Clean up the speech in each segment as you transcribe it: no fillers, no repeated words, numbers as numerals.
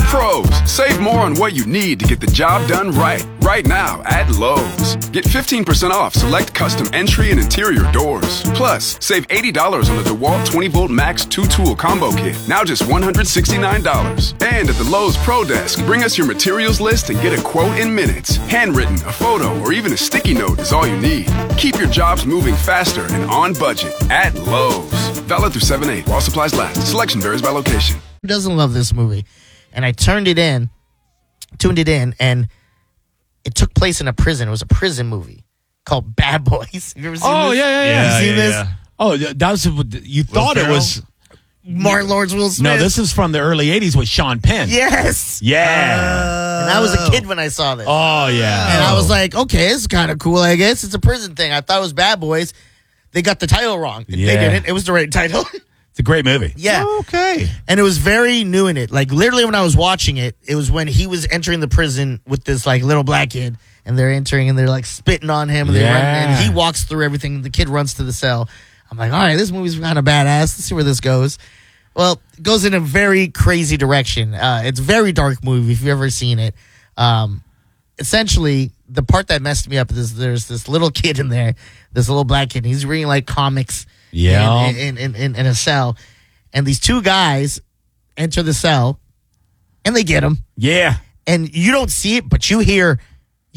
Pros, save more on what you need to get the job done right. Right now at Lowe's. Get 15% off select custom entry and interior doors. Plus, save $80 on the DeWalt 20-volt Max 2-tool combo kit. Now just $169. And at the Lowe's Pro Desk, bring us your materials list and get a quote in minutes. Handwritten, a photo, or even a sticky note is all you need. Keep your jobs moving faster and on budget at Lowe's. Valid through 7/8 while supplies last. Selection varies by location. Who doesn't love this movie? And I tuned it in, and it took place in a prison. It was a prison movie called Bad Boys. Have you ever seen this? Yeah. You seen this? Yeah. Oh, that was you thought it was Martin Lawrence, Will Smith. No, this is from the early '80s with Sean Penn. Yes. Yeah. And I was a kid when I saw this. Oh yeah. And I was like, okay, it's kind of cool. I guess it's a prison thing. I thought it was Bad Boys. They got the title wrong. Yeah. They didn't. It was the right title. It's a great movie. Yeah. Okay. And it was very new in it. Like, literally, when I was watching it, it was when he was entering the prison with this, like, little black kid. And they're entering, and they're, like, spitting on him. And, and he walks through everything. The kid runs to the cell. I'm like, all right, this movie's kind of badass. Let's see where this goes. Well, it goes in a very crazy direction. It's a very dark movie, if you've ever seen it. Essentially, the part that messed me up is there's this little kid in there, this little black kid. He's reading, like, comics. Yeah. In a cell. And these two guys enter the cell and they get him. Yeah. And you don't see it, but you hear it.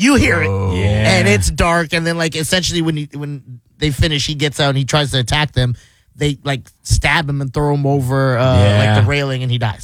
Yeah. And it's dark. And then, like, essentially when they finish, he gets out and he tries to attack them. They, like, stab him and throw him over like the railing, and he dies.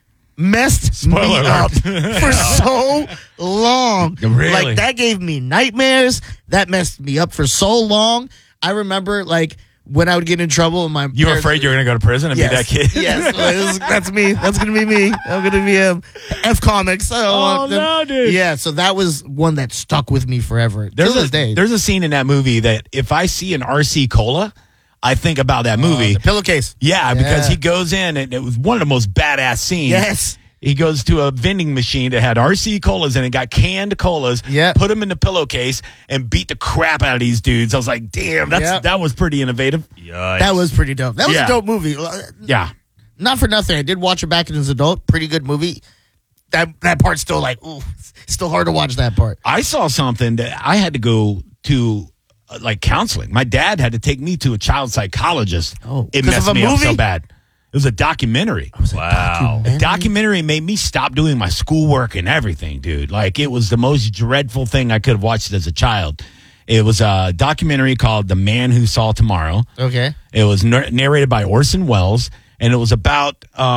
Messed me up for so long. Really? Like, that gave me nightmares. That messed me up for so long. I remember, like, when I would get in trouble, and you were afraid you were going to go to prison and be that kid? Yes, that's me. That's going to be me. I'm going to be him. F Comics. I don't want them. No, dude. Yeah, so that was one that stuck with me forever. There's a scene in that movie that if I see an RC Cola, I think about that movie. The pillowcase. Yeah, because he goes in, and it was one of the most badass scenes. Yes. He goes to a vending machine that had RC colas in it, got canned colas, put them in the pillowcase, and beat the crap out of these dudes. I was like, damn, that was pretty innovative. Yikes. That was pretty dope. That was a dope movie. Yeah. Not for nothing. I did watch it back as an adult. Pretty good movie. That part's still like, ooh, it's still hard to watch that part. I saw something that I had to go to, like, counseling. My dad had to take me to a child psychologist. Oh, it messed me up so bad. It was a documentary. Wow. A documentary made me stop doing my schoolwork and everything, dude. Like, it was the most dreadful thing I could have watched as a child. It was a documentary called The Man Who Saw Tomorrow. Okay. It was narrated by Orson Welles, and it was about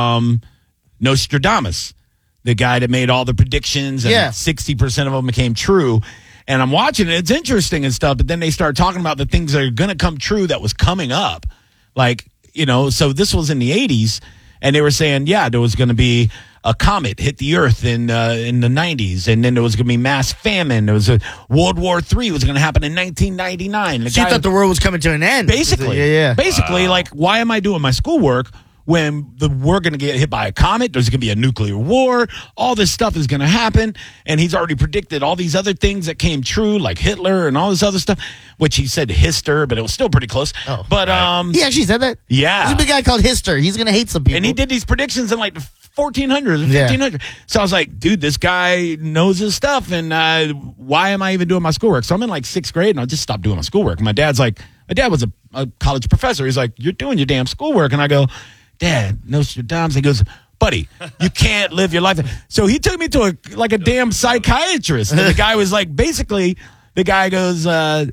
Nostradamus, the guy that made all the predictions, and 60% of them became true. And I'm watching it. It's interesting and stuff, but then they start talking about the things that are going to come true that was coming up. Like, you know, so this was in the 80s, and they were saying, there was going to be a comet hit the Earth in the 90s, and then there was going to be mass famine. There was a World War III was going to happen in 1999. So you thought the world was coming to an end? Basically. Basically, like, why am I doing my schoolwork when we're going to get hit by a comet? There's going to be a nuclear war. All this stuff is going to happen, and he's already predicted all these other things that came true, like Hitler and all this other stuff, which he said Hister, but it was still pretty close. Oh, but he actually said that? Yeah. There's a big guy called Hister. He's going to hate some people. And he did these predictions in, like, the 1400s and 1500s. So I was like, dude, this guy knows his stuff, and why am I even doing my schoolwork? So I'm in, like, 6th grade, and I just stopped doing my schoolwork. And my dad was a college professor. He's like, you're doing your damn schoolwork. And I go, Dad, Nostradamus. He goes, buddy, you can't live your life. So he took me to a damn psychiatrist. And the guy was like, basically, the guy goes,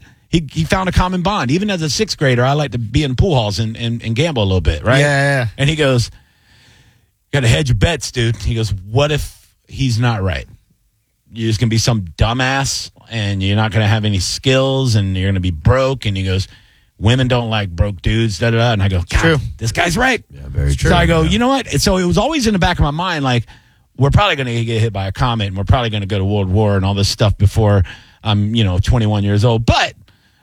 he found a common bond. Even as a 6th grader, I like to be in pool halls and gamble a little bit, right? Yeah. And he goes, you got to hedge your bets, dude. He goes, what if he's not right? You're just going to be some dumbass, and you're not going to have any skills, and you're going to be broke. And he goes, women don't like broke dudes, da-da-da. And I go, God, true. This guy's right. Yeah, very true. So I go, you know what? So it was always in the back of my mind, like, we're probably going to get hit by a comet, and we're probably going to go to World War and all this stuff before I'm, 21 years old. But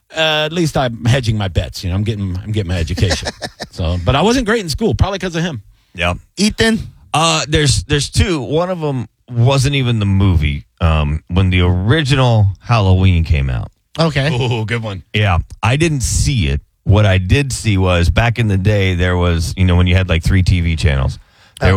at least I'm hedging my bets. I'm getting my education. But I wasn't great in school, probably because of him. Yeah. Ethan? There's two. One of them wasn't even the movie when the original Halloween came out. Okay. Oh, good one. Yeah. I didn't see it. What I did see was back in the day, there was, when you had like 3 TV channels,